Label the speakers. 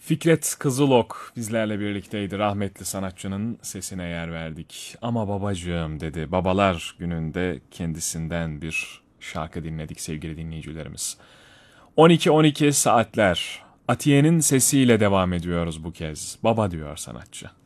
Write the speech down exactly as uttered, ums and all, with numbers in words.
Speaker 1: Fikret Kızılok bizlerle birlikteydi. Rahmetli sanatçının sesine yer verdik. Ama babacığım dedi. Babalar gününde kendisinden bir şarkı dinledik sevgili dinleyicilerimiz. on iki on iki saatler. Atiye'nin sesiyle devam ediyoruz bu kez. Baba diyor sanatçı.